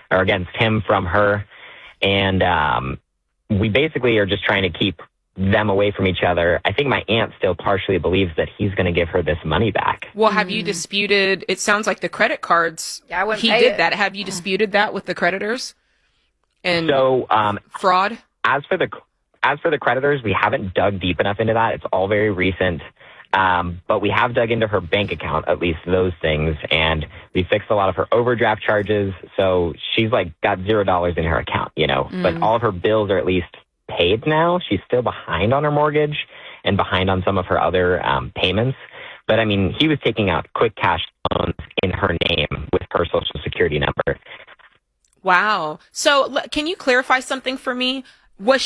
or against him from her. And we basically are just trying to keep them away from each other. I think my aunt still partially believes that he's going to give her this money back. Well, have you disputed, it sounds like the credit cards, he did that. Have you disputed that with the creditors? And so, fraud? As for the creditors, we haven't dug deep enough into that. It's all very recent. But we have dug into her bank account, at least those things, and we fixed a lot of her overdraft charges. So she's like got $0 in her account, but all of her bills are at least paid now. She's still behind on her mortgage and behind on some of her other payments. But I mean, he was taking out quick cash loans in her name with her social security number. Wow. So can you clarify something for me? Was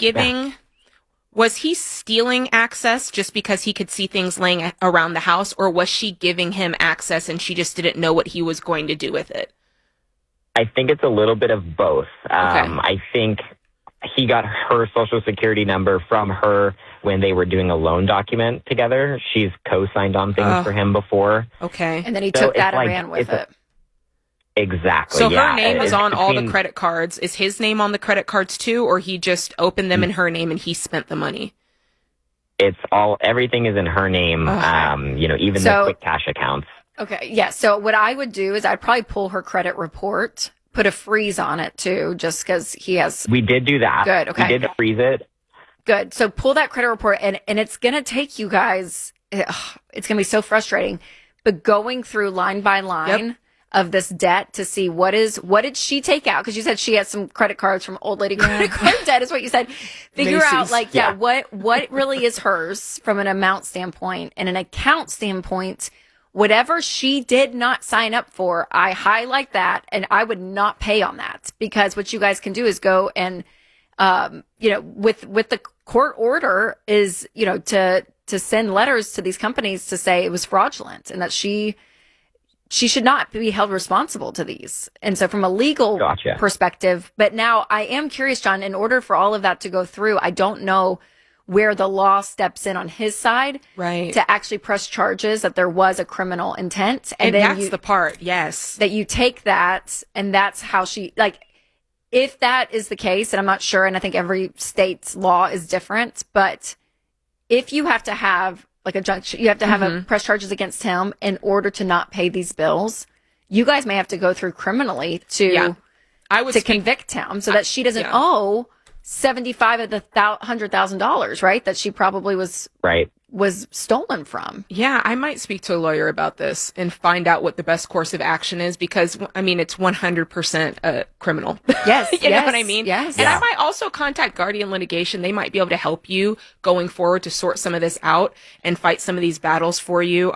he stealing access just because he could see things laying around the house, or was she giving him access and she just didn't know what he was going to do with it? I think it's a little bit of both. Okay. I think he got her social security number from her when they were doing a loan document together. She's co-signed on things for him before. Okay. And then he took that and ran with it. Exactly. So her name is on all the credit cards. Is his name on the credit cards too, or he just opened them in her name and he spent the money? Everything is in her name, even the quick cash accounts. Okay, yeah. So what I would do is I'd probably pull her credit report, put a freeze on it too, just because he has... We did do that. Good, okay. We did freeze it. Good. So pull that credit report, and it's going to take you guys... It's going to be so frustrating, but going through line by line... of this debt to see what did she take out? Because you said she had some credit cards from old lady credit card debt is what you said. Figure out what really is hers from an amount standpoint and an account standpoint. Whatever she did not sign up for, I highlight that and I would not pay on that, because what you guys can do is go and, with the court order is, to send letters to these companies to say it was fraudulent and that she should not be held responsible to these. And so from a legal perspective, but now I am curious, John, in order for all of that to go through, I don't know where the law steps in on his side to actually press charges that there was a criminal intent. And then that's the part, yes. That you take that and that's how she, if that is the case, and I'm not sure, and I think every state's law is different, but if you have to have a junction, you have to have a press charges against him in order to not pay these bills. You guys may have to go through criminally to convict him so that she doesn't owe $75 of the $100,000, right? That she probably was stolen from. Yeah, I might speak to a lawyer about this and find out what the best course of action is, because I mean it's 100% criminal. Yes, you know what I mean. Yes, and I might also contact Guardian Litigation. They might be able to help you going forward to sort some of this out and fight some of these battles for you.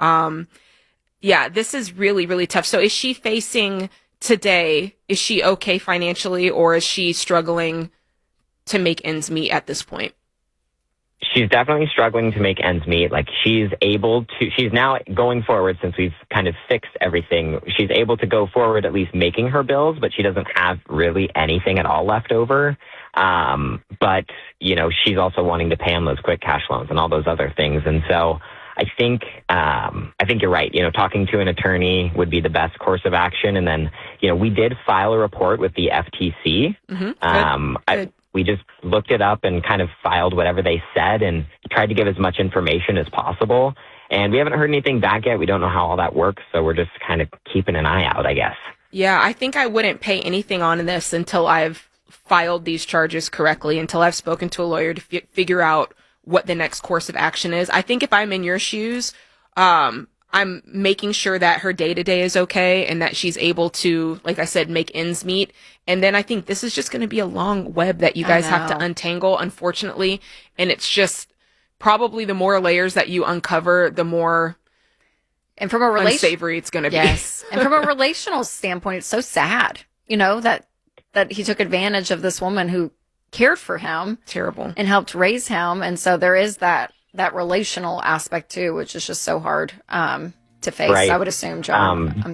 This is really, really tough. So is she facing today? Is she okay financially, or is she struggling to make ends meet at this point? She's definitely struggling to make ends meet. She's now going forward, since we've kind of fixed everything, she's able to go forward at least making her bills, but she doesn't have really anything at all left over. But, she's also wanting to pay on those quick cash loans and all those other things. And so I think you're right. Talking to an attorney would be the best course of action. And then, we did file a report with the FTC. Good. We just looked it up and kind of filed whatever they said and tried to give as much information as possible. And we haven't heard anything back yet. We don't know how all that works. So we're just kind of keeping an eye out, I guess. Yeah, I think I wouldn't pay anything on this until I've filed these charges correctly, until I've spoken to a lawyer to figure out what the next course of action is. I think if I'm in your shoes, I'm making sure that her day-to-day is okay and that she's able to, like I said, make ends meet. And then I think this is just going to be a long web that you guys have to untangle, unfortunately. And it's just probably the more layers that you uncover, the more unsavory it's going to be. Yes. And from a relational standpoint, it's so sad, that he took advantage of this woman who cared for him. Terrible. And helped raise him. And so there is that relational aspect too, which is just so hard to face. I would assume, John.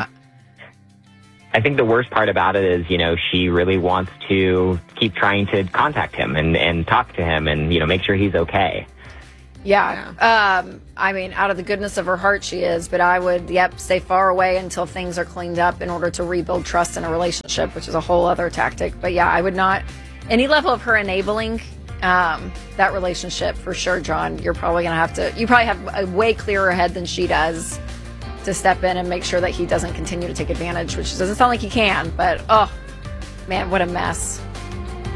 I think the worst part about it is, she really wants to keep trying to contact him and talk to him and, make sure he's okay. Yeah. I mean, out of the goodness of her heart, she is, but I would, stay far away until things are cleaned up in order to rebuild trust in a relationship, which is a whole other tactic. But yeah, I would not, any level of her enabling that relationship for sure, John, you probably have a way clearer head than she does to step in and make sure that he doesn't continue to take advantage, which doesn't sound like he can, but oh man, what a mess.